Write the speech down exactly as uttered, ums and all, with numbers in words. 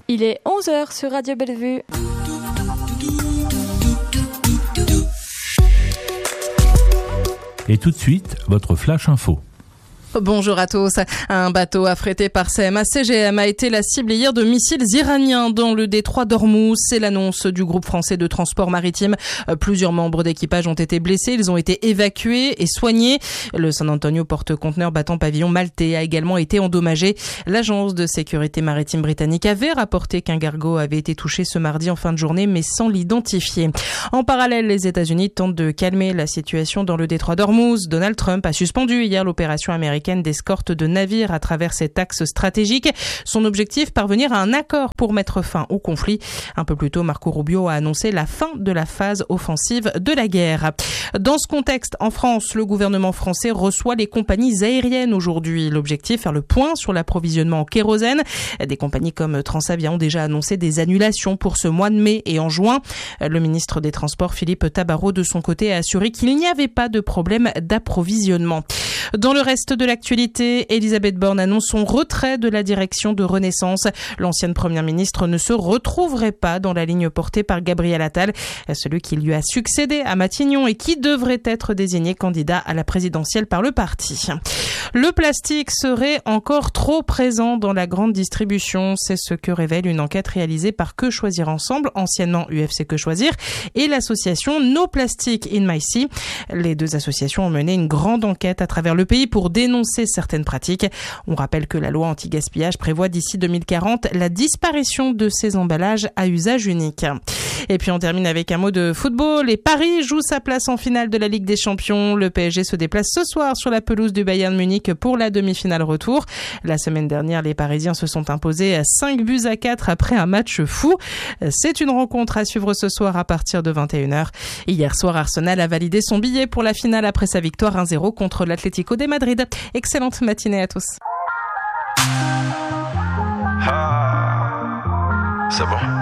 Il est onze heures sur Radio Bellevue. Et tout de suite, votre Flash Info. Bonjour à tous. Un bateau affrété par C M A C G M a été la cible hier de missiles iraniens dans le détroit d'Ormuz. C'est l'annonce du groupe français de transport maritime. Plusieurs membres d'équipage ont été blessés. Ils ont été évacués et soignés. Le San Antonio porte-conteneur battant pavillon maltais a également été endommagé. L'agence de sécurité maritime britannique avait rapporté qu'un cargo avait été touché ce mardi en fin de journée, mais sans l'identifier. En parallèle, les États-Unis tentent de calmer la situation dans le détroit d'Ormuz. Donald Trump a suspendu hier l'opération américaine d'escorte de navires à travers cet axe stratégique. Son objectif, parvenir à un accord pour mettre fin au conflit. Un peu plus tôt, Marco Rubio a annoncé la fin de la phase offensive de la guerre. Dans ce contexte, en France, le gouvernement français reçoit les compagnies aériennes aujourd'hui. L'objectif, faire le point sur l'approvisionnement en kérosène. Des compagnies comme Transavia ont déjà annoncé des annulations pour ce mois de mai et en juin. Le ministre des Transports, Philippe Tabarot, de son côté, a assuré qu'il n'y avait pas de problème d'approvisionnement. Dans le reste de l'actualité, Elisabeth Borne annonce son retrait de la direction de Renaissance. L'ancienne première ministre ne se retrouverait pas dans la ligne portée par Gabriel Attal, celui qui lui a succédé à Matignon et qui devrait être désigné candidat à la présidentielle par le parti. Le plastique serait encore trop présent dans la grande distribution. C'est ce que révèle une enquête réalisée par Que Choisir Ensemble, anciennement U F C Que Choisir, et l'association No Plastic in My Sea. Les deux associations ont mené une grande enquête à travers le pays pour dénoncer certaines pratiques. On rappelle que la loi anti-gaspillage prévoit d'ici deux mille quarante la disparition de ces emballages à usage unique. Et puis on termine avec un mot de football. Et Paris joue sa place en finale de la Ligue des Champions. Le P S G se déplace ce soir sur la pelouse du Bayern Munich pour la demi-finale retour. La semaine dernière, les Parisiens se sont imposés à cinq buts à quatre après un match fou. C'est une rencontre à suivre ce soir à partir de vingt et une heures. Hier soir, Arsenal a validé son billet pour la finale après sa victoire un zéro contre l'Atlético de Madrid. Excellente matinée à tous. Ah, c'est bon.